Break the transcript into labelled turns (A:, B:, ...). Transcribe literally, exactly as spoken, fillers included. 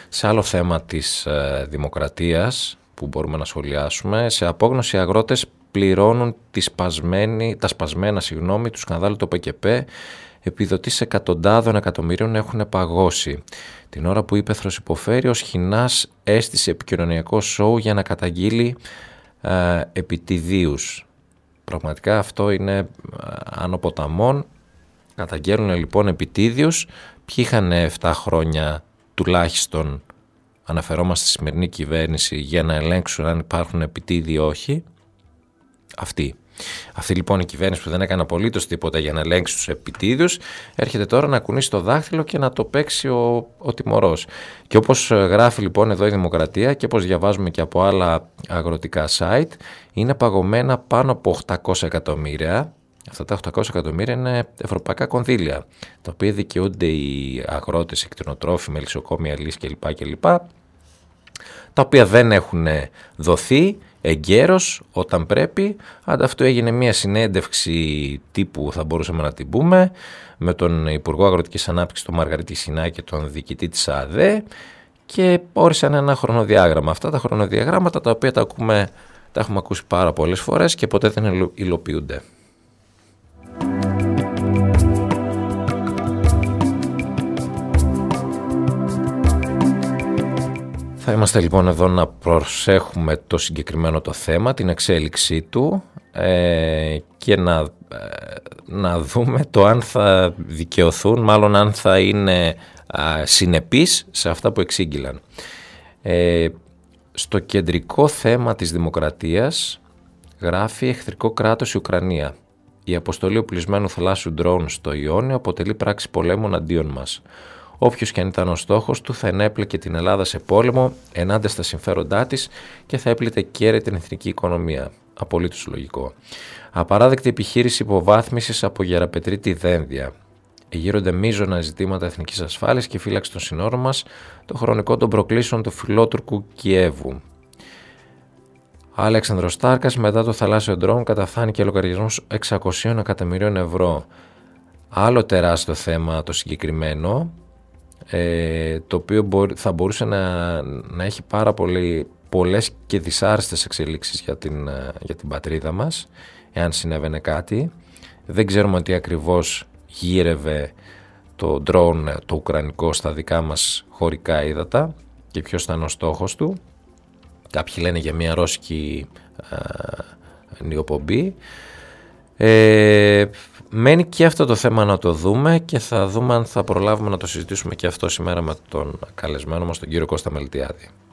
A: Σε άλλο θέμα της ε, δημοκρατίας που μπορούμε να σχολιάσουμε, σε απόγνωση οι αγρότες πληρώνουν τη σπασμένη, τα σπασμένα συγγνώμη, του σκανδάλου του ΠΚΠ. Επιδοτήσεις εκατοντάδων εκατομμυρίων έχουν παγώσει. Την ώρα που η ύπαιθρος υποφέρει, ο Σχοινάς έστησε επικοινωνιακό σοου για να καταγγείλει ε, επιτιδίους. Πραγματικά αυτό είναι ε, άνω ποταμών. Καταγγέλνουν λοιπόν επιτίδιους. Ποιοι είχαν επτά χρόνια τουλάχιστον, αναφερόμαστε στη σημερινή κυβέρνηση, για να ελέγξουν αν υπάρχουν επιτίδιοι ή όχι? Αυτοί. Αυτή λοιπόν η κυβέρνηση που δεν έκανε απολύτως τίποτα για να ελέγξει τους επιτίδιους, έρχεται τώρα να κουνήσει το δάχτυλο και να το παίξει ο, ο τιμωρός. Και όπως γράφει λοιπόν εδώ η Δημοκρατία και όπως διαβάζουμε και από άλλα αγροτικά site, είναι παγωμένα πάνω από οκτακόσια εκατομμύρια. Αυτά τα οκτακόσια εκατομμύρια είναι ευρωπαϊκά κονδύλια, τα οποία δικαιούνται οι αγρότες, οι κτηνοτρόφοι, μελισσοκόμοι, αλείς κλπ. κλπ. Τα οποία δεν έχουν δοθεί εγκαίρως όταν πρέπει. Ανταυτού έγινε μια συνέντευξη τύπου, θα μπορούσαμε να την πούμε, με τον Υπουργό Αγροτικής Ανάπτυξης, τον Μαργαρίτη Σινά, και τον διοικητή της ΑΔΕ, και όρισαν ένα χρονοδιάγραμμα. Αυτά τα χρονοδιαγράμματα τα οποία τα, ακούμε, τα έχουμε ακούσει πάρα πολλές φορές και ποτέ δεν υλοποιούνται. Θα είμαστε λοιπόν εδώ να προσέχουμε το συγκεκριμένο το θέμα, την εξέλιξή του ε, και να, ε, να δούμε το αν θα δικαιωθούν, μάλλον αν θα είναι α, συνεπείς σε αυτά που εξήγηλαν. Ε, στο κεντρικό θέμα της δημοκρατίας γράφει εχθρικό κράτος η Ουκρανία. Η αποστολή οπλισμένου θαλάσσιου ντρόουν στο Ιόνιο αποτελεί πράξη πολέμου εναντίον μας. Όποιος και αν ήταν ο στόχος του, θα ενέπλεκε την Ελλάδα σε πόλεμο ενάντια στα συμφέροντά της και θα έπλητε καίρε την εθνική οικονομία. Απολύτως λογικό. Απαράδεκτη επιχείρηση υποβάθμισης από Γεραπετρίτη Δένδια. Εγείρονται μείζωνα ζητήματα εθνικής ασφάλειας και φύλαξη των συνόρων μας, το χρονικό των προκλήσεων του φιλότουρκου Κιέβου. Αλέξανδρος Στάρκας, μετά το θαλάσσιο ντρόουν καταφάνηκε λογαριασμός εξακόσια εκατομμυρίων ευρώ. Άλλο τεράστιο θέμα το συγκεκριμένο, ε, το οποίο θα μπορούσε να, να έχει πάρα πολύ, πολλές και δυσάρεστες εξελίξεις για την, για την πατρίδα μας, εάν συνέβαινε κάτι. Δεν ξέρουμε τι ακριβώς γύρευε το ντρόουν το ουκρανικό στα δικά μας χωρικά ύδατα και ποιος ήταν ο στόχος του. Κάποιοι λένε για μια ρώσικη νιοπομπή. Ε, μένει και αυτό το θέμα να το δούμε και θα δούμε αν θα προλάβουμε να το συζητήσουμε και αυτό σήμερα με τον καλεσμένο μας, τον κύριο Κώστα Μελτιάδη.